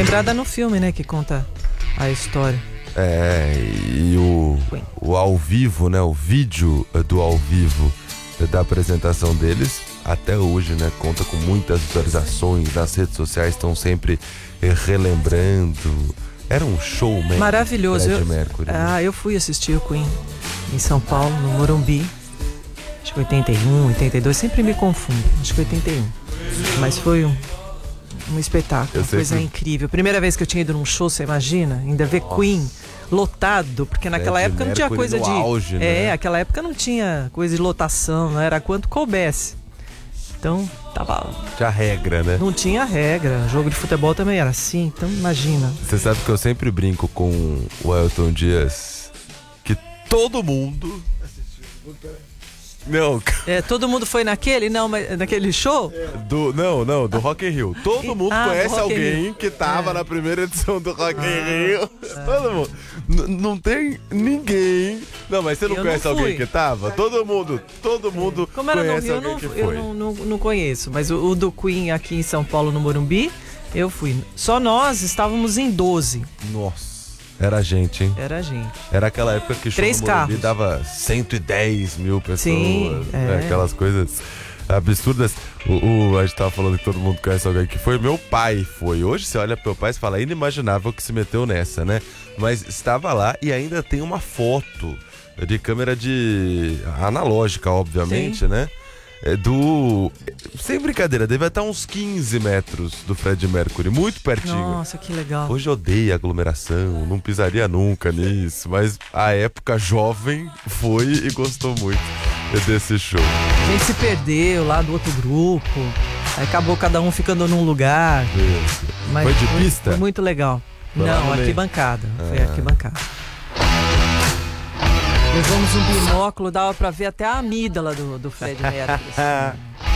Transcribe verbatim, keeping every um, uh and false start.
lembrada no filme, né, que conta a história. É, e o, o ao vivo, né, o vídeo do ao vivo da apresentação deles, até hoje, né, conta com muitas visualizações, nas redes sociais estão sempre relembrando. Era um show mesmo. Maravilhoso. Fred Eu, Mercury, né? Ah, eu fui assistir o Queen em São Paulo, no Morumbi. Acho que oitenta e um, oitenta e dois, sempre me confundo. Acho que oitenta e um. Mas foi um, um espetáculo, uma coisa sempre... incrível. Primeira vez que eu tinha ido num show, você imagina? Ainda ver Nossa. Queen lotado, porque naquela Fred época não tinha Mercury coisa no de... auge, é, né? aquela época não tinha coisa de lotação, não era quanto coubesse. Então, tava... Tinha regra, né? Não tinha regra. Jogo de futebol também era assim, então imagina. Você sabe que eu sempre brinco com o Elton Dias que todo mundo... Não, É, todo mundo foi naquele? Não, mas naquele show? do, não, não, do Rock in Rio. Todo mundo Ah, conhece Rock in alguém Rio. que tava É. na primeira edição do Rock in Ah, Rio. é. Todo mundo. N- não tem ninguém. Não, mas você não Eu conhece não fui. alguém que tava? Todo mundo, todo mundo Como era no conhece Rio, eu, alguém não, que eu foi. não, não, não conheço. Mas o, o do Queen aqui em São Paulo, no Morumbi, eu fui. Só nós estávamos em doze. Nossa, era a gente, hein? Era a gente. Era aquela época que show Três no Morumbi carros. dava cento e dez mil pessoas. Sim, né? é. Aquelas coisas absurdas. O, o, a gente tava falando que todo mundo conhece alguém que foi. Meu pai foi. Hoje você olha pro meu pai e fala, é inimaginável que se meteu nessa, né? Mas estava lá e ainda tem uma foto de câmera de analógica, obviamente, Sim. né? É do... Sem brincadeira, deve estar uns quinze metros do Fred Mercury, muito pertinho. Nossa, que legal. Hoje eu odeio aglomeração, não pisaria nunca nisso, mas a época jovem foi e gostou muito desse show. A gente se perdeu lá do outro grupo. Aí acabou cada um ficando num lugar. Isso. Mas Foi de pista? Foi muito legal. Foi lá no Não, meio. arquibancada. Foi Ah. arquibancada. Levamos um binóculo, dava pra ver até a amígdala do, do Fred Mercury. assim.